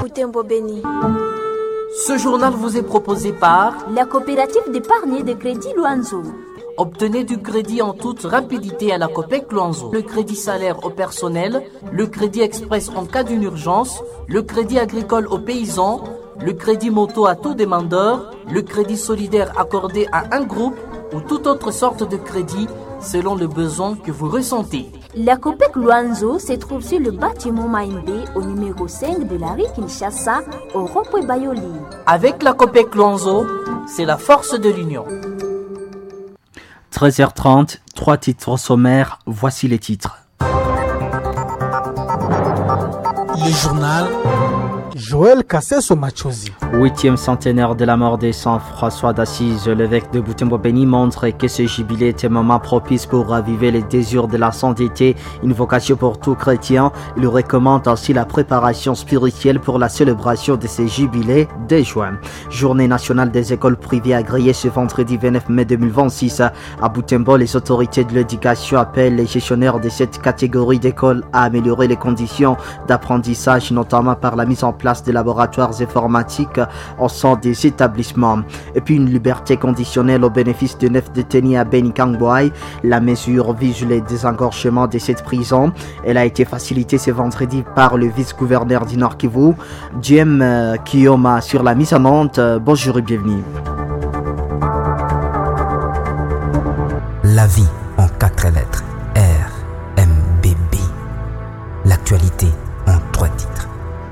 Butembo Beni. Ce journal vous est proposé par la coopérative d'épargne et de crédit Luanzo. Obtenez du crédit en toute rapidité à la Copec Luanzo. Le crédit salaire au personnel, le crédit express en cas d'une urgence, le crédit agricole aux paysans, le crédit moto à tout demandeur, le crédit solidaire accordé à un groupe ou toute autre sorte de crédit selon le besoin que vous ressentez. La Copec Luanzo se trouve sur le bâtiment Maïmbé au numéro 5 de la rue Kinshasa au rond-point Bayoli. Avec la Copec Luanzo, c'est la force de l'union. 13h30, 3 titres sommaires, voici les titres. Le journal Joël Kasseso Machozi. 8e centenaire de la mort des saints François d'Assise, l'évêque de Butembo Beni montre que ce jubilé est un moment propice pour raviver les désirs de la sainteté, une vocation pour tout chrétien. Il recommande ainsi la préparation spirituelle pour la célébration de ces jubilés dès juin. Journée nationale des écoles privées agréées ce vendredi 29 mai 2026. À Butembo, les autorités de l'éducation appellent les gestionnaires de cette catégorie d'écoles à améliorer les conditions d'apprentissage, notamment par la mise en place de laboratoires informatiques au sein des établissements. Et puis une liberté conditionnelle au bénéfice de 9 détenus à Benikangboy. La mesure vise le désengorgement de cette prison. Elle a été facilitée ce vendredi par le vice-gouverneur du Nord Kivu, Diem Kiyoma, sur la mise en onde. Bonjour et bienvenue. La vie en 4 lettres. RMBB. L'actualité en 3 titres.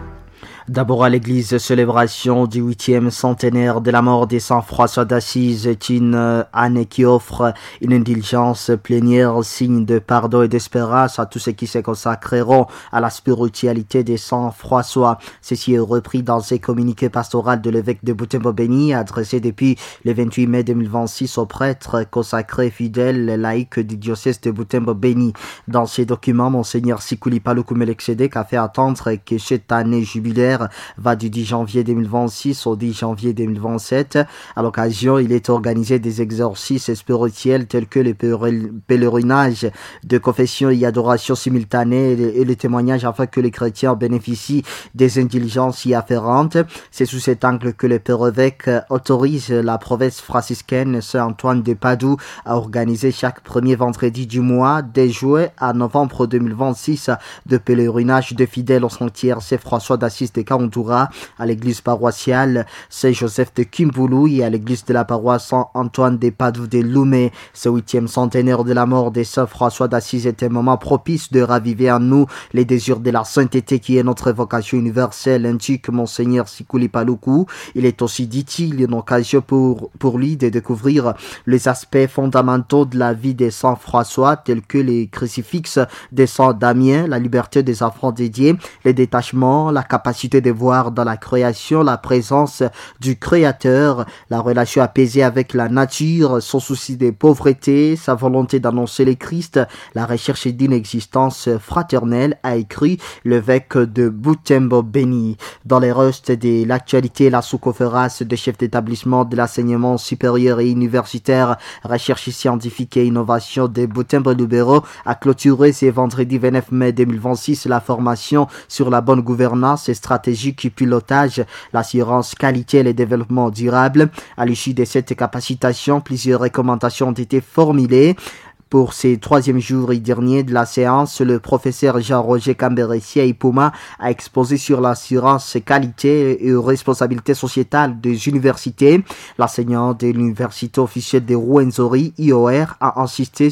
D'abord à l'église, célébration du 8e centenaire de la mort des saints François d'Assise est une année qui offre une indulgence plénière, signe de pardon et d'espérance à tous ceux qui se consacreront à la spiritualité des saints François. Ceci est repris dans un communiqué pastoral de l'évêque de Butembo Beni, adressé depuis le 28 mai 2026 aux prêtres consacrés fidèles laïcs du diocèse de Butembo Beni. Dans ces documents, Monseigneur Sikuli Paluku Meleksedek a fait attendre que cette année jubilaire va du 10 janvier 2026 au 10 janvier 2027. À l'occasion, il est organisé des exercices spirituels tels que les pèlerinages de confession et adoration simultanée et les témoignages afin que les chrétiens bénéficient des indulgences y afférentes. C'est sous cet angle que le père évêque autorise la province franciscaine Saint-Antoine de Padoue à organiser chaque premier vendredi du mois, dès juillet à novembre 2026, de pèlerinage de fidèles au sanctuaire Saint-François d'Assise de Kauntura, à l'église paroissiale Saint-Joseph de Kimbulu et à l'église de la paroisse Saint-Antoine de Padoue de Lumé. Ce 8e centenaire de la mort des saints François d'Assise est un moment propice de raviver en nous les désirs de la sainteté qui est notre vocation universelle, indique Monseigneur Sikuli Paluku. Il est aussi, dit-il, une occasion pour lui de découvrir les aspects fondamentaux de la vie des saints François, tels que les crucifixes des saints Damien, la liberté des enfants dédiés, les détachements, la capacité de voir dans la création la présence du Créateur, la relation apaisée avec la nature, son souci de pauvreté, sa volonté d'annoncer le Christ, la recherche d'une existence fraternelle, a écrit l'évêque de Butembo Beni. Dans les restes de l'actualité, la sous-conférence des chefs d'établissement de l'enseignement supérieur et universitaire, recherche scientifique et innovation de Butembo Lubero a clôturé ce vendredi 29 mai 2026 la formation sur la bonne gouvernance et stratégique pilotage, l'assurance qualité et le développement durable. À l'issue de cette capacitation, plusieurs recommandations ont été formulées. Pour ces 3e jours et dernier de la séance, le professeur Jean-Roger Camberessi à Ipuma a exposé sur l'assurance qualité et responsabilité sociétale des universités. L'enseignant de l'université officielle de Rwenzori, IOR, a insisté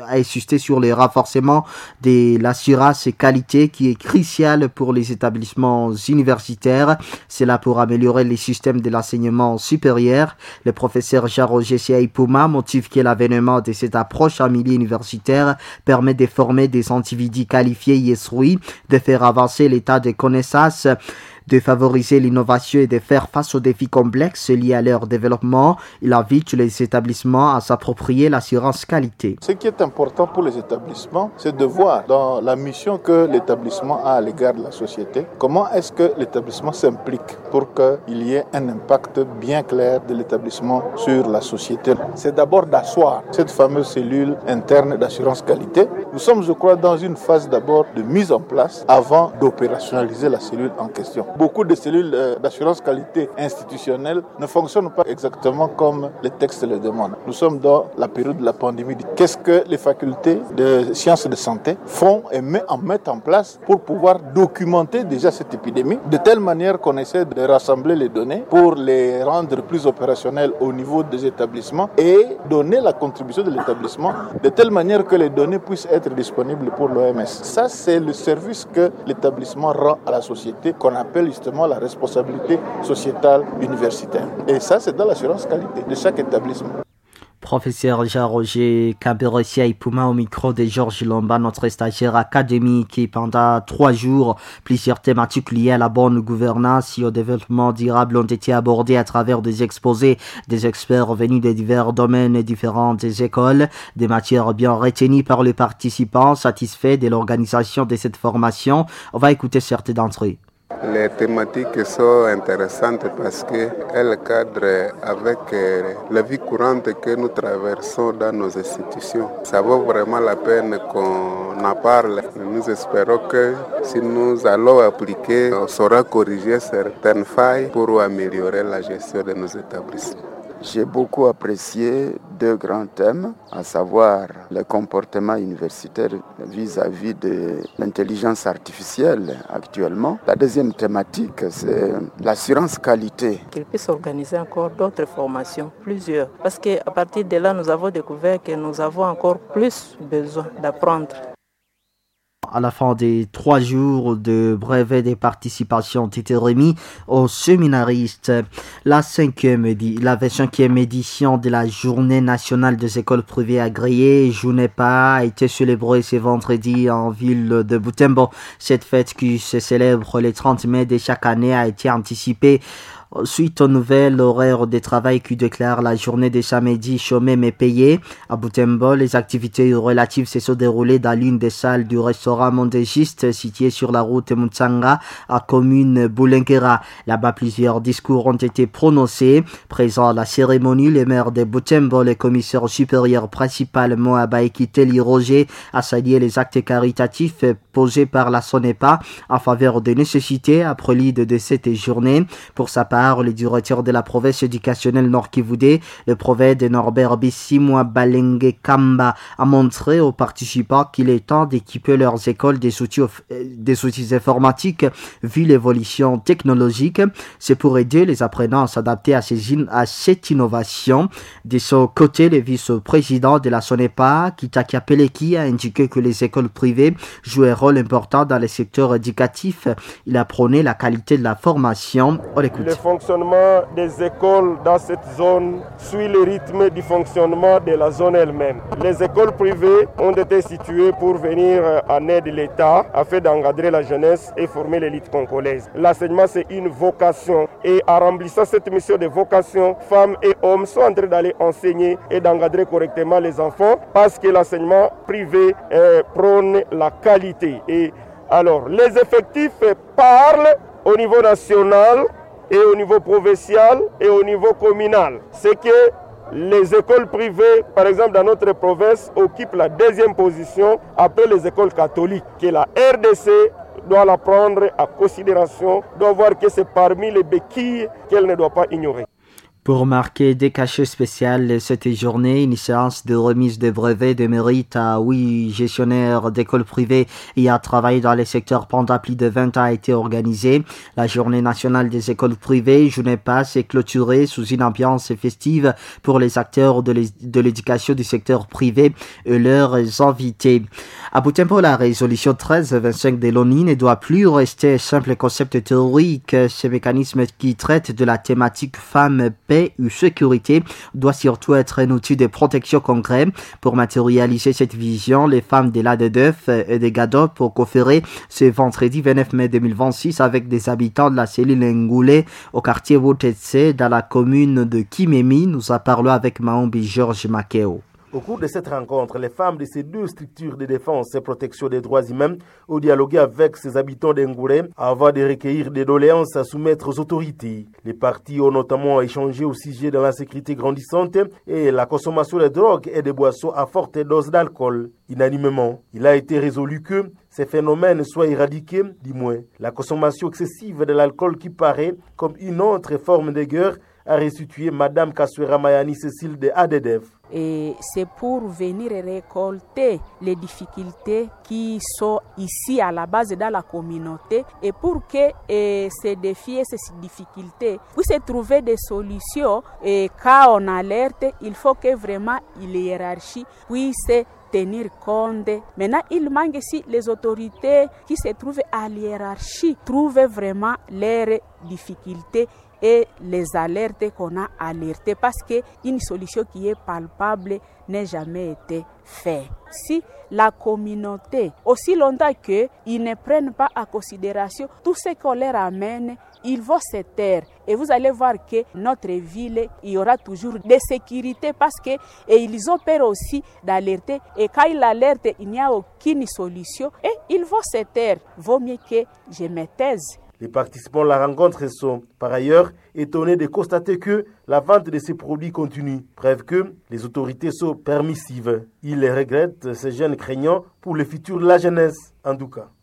sur le renforcement de l'assurance qualité qui est crucial pour les établissements universitaires. C'est là pour améliorer les systèmes de l'enseignement supérieur. Le professeur Jean-Roger Ipuma motive que l'avènement de cette approche universitaire permet de former des individus qualifiés et instruits, de faire avancer l'état de connaissances, de favoriser l'innovation et de faire face aux défis complexes liés à leur développement. Il invite les établissements à s'approprier l'assurance qualité. Ce qui est important pour les établissements, c'est de voir dans la mission que l'établissement a à l'égard de la société, comment est-ce que l'établissement s'implique pour qu'il y ait un impact bien clair de l'établissement sur la société. C'est d'abord d'asseoir cette fameuse cellule interne d'assurance qualité Nous sommes, je crois, dans une phase d'abord de mise en place avant d'opérationnaliser la cellule en question. Beaucoup de cellules d'assurance qualité institutionnelle ne fonctionnent pas exactement comme les textes le demandent. Nous sommes dans la période de la pandémie. Qu'est-ce que les facultés de sciences de santé font et mettent en place pour pouvoir documenter déjà cette épidémie de telle manière qu'on essaie de rassembler les données pour les rendre plus opérationnelles au niveau des établissements et donner la contribution de l'établissement de telle manière que les données puissent être disponibles pour l'OMS. Ça, c'est le service que l'établissement rend à la société qu'on appelle justement la responsabilité sociétale universitaire. Et ça, c'est dans l'assurance qualité de chaque établissement. Professeur Jean-Roger Kaberessia Ipouma au micro de Georges Lomba, notre stagiaire académique, et pendant 3 jours, plusieurs thématiques liées à la bonne gouvernance et au développement durable ont été abordées à travers des exposés des experts venus de divers domaines et différentes écoles, des matières bien retenues par les participants, satisfaits de l'organisation de cette formation. On va écouter certains d'entre eux. Les thématiques sont intéressantes parce qu'elles cadrent avec la vie courante que nous traversons dans nos institutions. Ça vaut vraiment la peine qu'on en parle. Nous espérons que si nous allons appliquer, on saura corriger certaines failles pour améliorer la gestion de nos établissements. J'ai beaucoup apprécié 2 grands thèmes, à savoir le comportement universitaire vis-à-vis de l'intelligence artificielle actuellement. La deuxième thématique, c'est l'assurance qualité. Qu'ils puissent organiser encore d'autres formations, plusieurs. Parce qu'à partir de là, nous avons découvert que nous avons encore plus besoin d'apprendre. À la fin des 3 jours de brevet des participations ont été remis aux séminaristes. La 25e édition de la Journée nationale des écoles privées agréées, JOUNEPA, a été célébrée ce vendredi en ville de Butembo. Cette fête qui se célèbre le 30 mai de chaque année a été anticipée suite au nouvel horaire de travail qui déclare la journée de samedi chômée mais payée. À Butembo, les activités relatives se sont déroulées dans l'une des salles du restaurant Mondégiste situé sur la route Mutsanga à commune Boulenguera. Là-bas, plusieurs discours ont été prononcés. Présent à la cérémonie, le maire de Butembo, le commissaire supérieur principal Moaba Ekiteli Roger, a salué les actes caritatifs posés par la SONEPA en faveur des nécessités après l'ide de cette journée. Pour sa part, le directeur de la province éducationnelle Nord-Kivu, le prophète Norbert Bissimwa Balenge Kamba, a montré aux participants qu'il est temps d'équiper leurs écoles des outils informatiques vu l'évolution technologique. C'est pour aider les apprenants à s'adapter à cette innovation. De son côté, le vice-président de la SONEPA, Kitaki Peleki, a indiqué que les écoles privées jouent un rôle important dans le secteur éducatif. Il a prôné la qualité de la formation. On l'écoute. Le fonctionnement des écoles dans cette zone suit le rythme du fonctionnement de la zone elle-même. Les écoles privées ont été situées pour venir en aide de l'État afin d'encadrer la jeunesse et former l'élite congolaise. L'enseignement, c'est une vocation et en remplissant cette mission de vocation, femmes et hommes sont en train d'aller enseigner et d'encadrer correctement les enfants parce que l'enseignement privé prône la qualité. Et alors, les effectifs parlent au niveau national et au niveau provincial et au niveau communal. C'est que les écoles privées, par exemple dans notre province, occupent la 2e position après les écoles catholiques, que la RDC doit la prendre en considération, doit voir que c'est parmi les béquilles qu'elle ne doit pas ignorer. Pour marquer des cachets spéciaux cette journée, une séance de remise de brevets de mérite à 8 gestionnaires d'écoles privées ayant travaillé dans les secteurs pendant plus de 20 ans a été organisée. La journée nationale des écoles privées, JOUNEPA, s'est clôturée sous une ambiance festive pour les acteurs de l'éducation du secteur privé et leurs invités. À Butembo, la résolution 1325 de l'ONU ne doit plus rester un simple concept théorique. Ce mécanisme qui traite de la thématique femmes, paix ou sécurité doit surtout être un outil de protection concret. Pour matérialiser cette vision, les femmes de l'ADDEF et de GADOP ont conféré ce vendredi 29 mai 2026 avec des habitants de la cellule Ngoulé au quartier Wotetse dans la commune de Kimemi. Nous en parlons avec Maombi Georges Makeo. Au cours de cette rencontre, les femmes de ces deux structures de défense et protection des droits humains ont dialogué avec ces habitants d'Engouré avant de recueillir des doléances à soumettre aux autorités. Les parties ont notamment échangé au sujet de l'insécurité grandissante et la consommation de drogue et de boissons à forte dose d'alcool. Unanimement, il a été résolu que ces phénomènes soient éradiqués, du moins la consommation excessive de l'alcool qui paraît comme une autre forme de guerre, a restitué Madame Kaswera Mayani Cécile de ADDF. Et c'est pour venir récolter les difficultés qui sont ici à la base dans la communauté et pour que ces défis et ces difficultés puissent trouver des solutions. Et quand on alerte, il faut que vraiment les hiérarchies puissent tenir compte. Maintenant, il manque ici les autorités qui se trouvent à l'hiérarchie, trouvent vraiment leurs difficultés et les alertes qu'on a alertées parce qu'une solution qui est palpable n'a jamais été faite. Si la communauté, aussi longtemps qu'ils ne prennent pas en considération tout ce qu'on leur amène, ils vont se taire. Et vous allez voir que notre ville, il y aura toujours des sécurités parce qu'ils ont peur aussi d'alerter. Et quand ils alertent, il n'y a aucune solution et ils vont se taire. Vaut mieux que je me taise. Les participants à la rencontre sont par ailleurs étonnés de constater que la vente de ces produits continue, preuve que les autorités sont permissives. Ils regrettent ces jeunes craignants pour le futur de la jeunesse, en tout cas.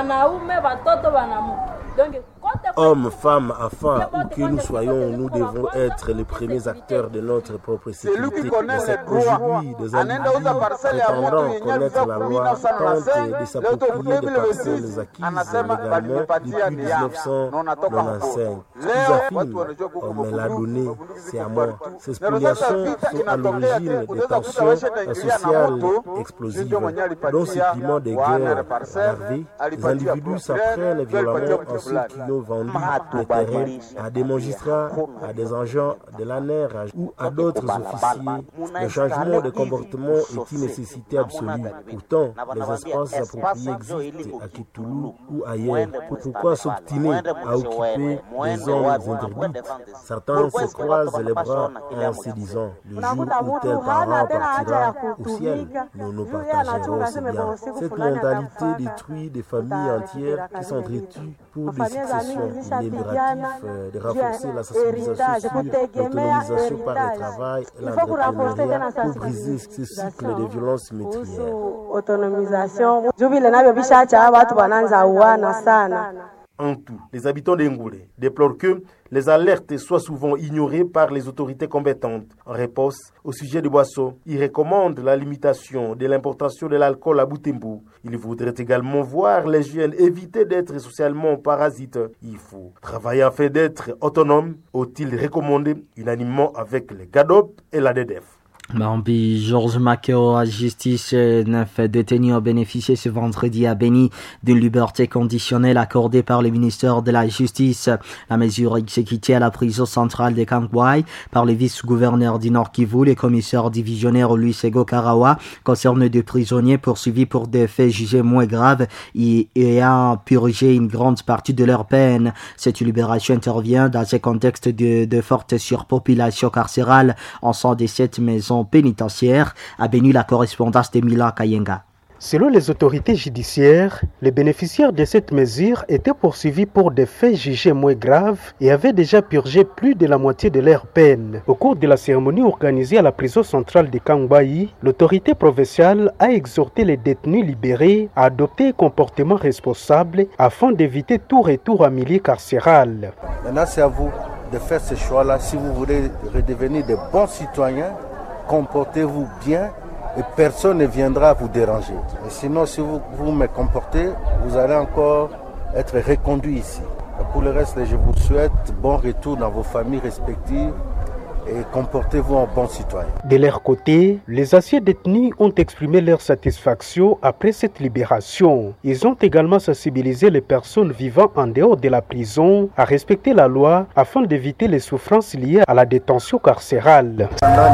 Hommes, femmes, enfants, où que nous soyons, nous devons être les premiers acteurs de notre propre sécurité. C'est aujourd'hui des individus prétendant connaître la loi tentent de s'approprier des personnes acquises légalement depuis 1995. Ils affirment, on me l'a donné, c'est à moi. Ces spoliations sont à l'origine des tensions sociales explosives, dont ce climat de guerre larvé. Les individus s'apprennent violemment en ceux qui ont vendu le terrain à des magistrats, à des agents de l'ANER ou à d'autres officiers. Le changement de comportement est une nécessité absolue. Pourtant, les espaces appropriés existent à Kitoulou ou ailleurs. Pourquoi s'obstiner à occuper des zones interdites? Certains se croisent les bras en se disant le jour où tel parent partira au ciel, nous partagerons ce bien. Cette mentalité détruit des familles entières qui s'entretuent pour des successions. Il est impératif de renforcer la sensibilisation sur l'autonomisation par le travail et l'entrepreneuriat pour briser ce cycle de violence meurtrière. En tout, les habitants d'Engouré déplorent que les alertes soient souvent ignorées par les autorités compétentes. En réponse au sujet de boissons, ils recommandent la limitation de l'importation de l'alcool à Butembo. Ils voudraient également voir les jeunes éviter d'être socialement parasites. Il faut travailler afin d'être autonome, ont-ils recommandé unanimement avec les GADOP et la DDF. Bambi Georges Makeo à justice, 9 détenus ont bénéficié ce vendredi à Béni d'une liberté conditionnelle accordée par le ministère de la Justice. La mesure exécutée à la prison centrale de Kangwai par le vice-gouverneur du Nord Kivu, le commissaire divisionnaire Luisego Karawa, concerne des prisonniers poursuivis pour des faits jugés moins graves et ayant purgé une grande partie de leur peine. Cette libération intervient dans un contexte de forte surpopulation carcérale en 117 maisons pénitentiaire, a béni la correspondance de Mila Kayenga. Selon les autorités judiciaires, les bénéficiaires de cette mesure étaient poursuivis pour des faits jugés moins graves et avaient déjà purgé plus de la moitié de leur peine. Au cours de la cérémonie organisée à la prison centrale de Kangwai, l'autorité provinciale a exhorté les détenus libérés à adopter un comportement responsable afin d'éviter tout retour à milieu carcéral. Maintenant, c'est à vous de faire ce choix-là. Si vous voulez redevenir de bons citoyens, comportez-vous bien et personne ne viendra vous déranger. Et sinon, si vous me comportez, vous allez encore être reconduit ici. Et pour le reste, je vous souhaite bon retour dans vos familles respectives et comportez-vous en bon citoyen. De leur côté, les anciens détenus ont exprimé leur satisfaction après cette libération. Ils ont également sensibilisé les personnes vivant en dehors de la prison à respecter la loi afin d'éviter les souffrances liées à la détention carcérale.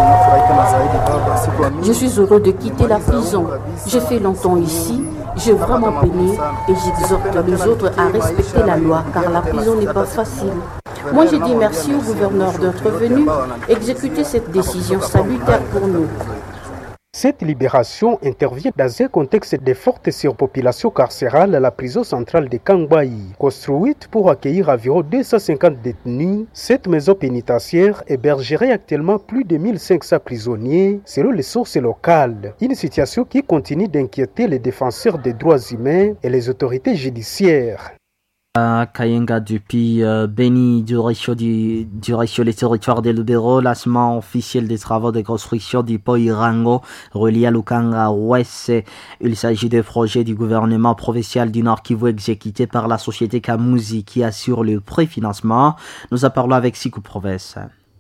Je suis heureux de quitter la prison. J'ai fait longtemps ici. J'ai vraiment peiné et j'exhorte les autres à respecter la loi car la prison n'est pas facile. Moi, j'ai dit merci au gouverneur d'être venu exécuter cette décision salutaire pour nous. Cette libération intervient dans un contexte de forte surpopulation carcérale à la prison centrale de Kangbaï. Construite pour accueillir environ 250 détenus, cette maison pénitentiaire hébergerait actuellement plus de 1500 prisonniers selon les sources locales. Une situation qui continue d'inquiéter les défenseurs des droits humains et les autorités judiciaires. Kayenga depuis Beni du ratio les territoires de Lubero, lancement officiel des travaux de construction du pont Irango relié à Lukanga Ouest. Il s'agit des projets du gouvernement provincial du Nord Kivu exécutés par la société Kamuzi qui assure le préfinancement. Nous en parlons avec Sikou Province.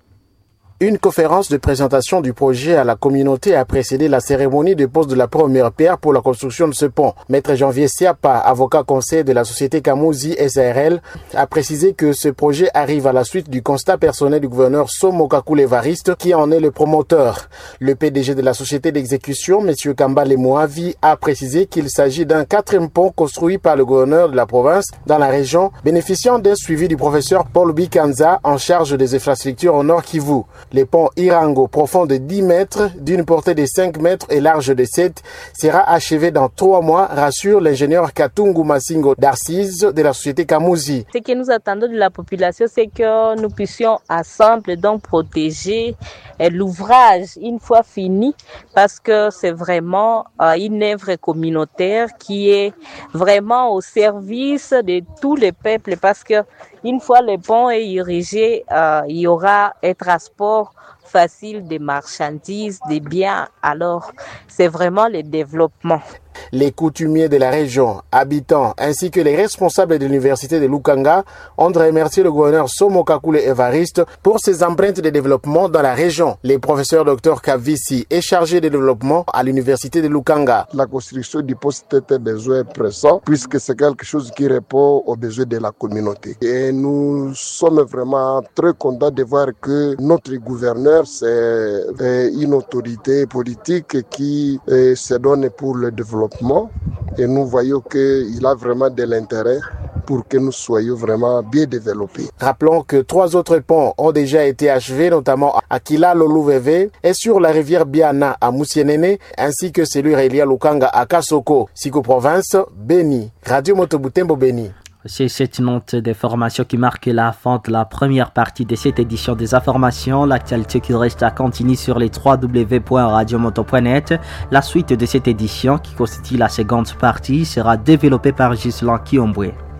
Une conférence de présentation du projet à la communauté a précédé la cérémonie de pose de la première pierre pour la construction de ce pont. Maître Janvier Siapa, avocat conseil de la société Kamuzi SARL, a précisé que ce projet arrive à la suite du constat personnel du gouverneur Somo Kakule Evariste, qui en est le promoteur. Le PDG de la société d'exécution, M. Kambale Moavi, a précisé qu'il s'agit d'un 4e pont construit par le gouverneur de la province dans la région, bénéficiant d'un suivi du professeur Paul Bikanza en charge des infrastructures au Nord Kivu. Le pont Irango, profond de 10 mètres, d'une portée de 5 mètres et large de 7, sera achevé dans 3 mois, rassure l'ingénieur Katungu Masingo d'Arcise de la société Kamuzi. Ce que nous attendons de la population, c'est que nous puissions ensemble donc protéger l'ouvrage une fois fini, parce que c'est vraiment une œuvre communautaire qui est vraiment au service de tous les peuples, parce que une fois le pont est érigé, il y aura un transport facile des marchandises, des biens. Alors, c'est vraiment le développement. Les coutumiers de la région, habitants, ainsi que les responsables de l'université de Lukanga ont remercié le gouverneur Somo Kakule Evariste pour ses empreintes de développement dans la région. Le professeur Dr Kavisi est chargé de développement à l'université de Lukanga. La construction du poste est un besoin pressant puisque c'est quelque chose qui répond aux besoins de la communauté. Et nous sommes vraiment très contents de voir que notre gouverneur, c'est une autorité politique qui se donne pour le développement. Et nous voyons qu'il a vraiment de l'intérêt pour que nous soyons vraiment bien développés. Rappelons que 3 autres ponts ont déjà été achevés, notamment à Kila Loluveve et sur la rivière Biana à Moussienene, ainsi que celui relié à Lukanga à Kasoko. Sikou Province, Beni. Radio Motobutembo Beni. C'est cette note d'information qui marque la fin de la première partie de cette édition des informations. L'actualité qui reste à continuer sur les www.radiomoto.net. La suite de cette édition, qui constitue la seconde partie, sera développée par Ghislain Kiomboué.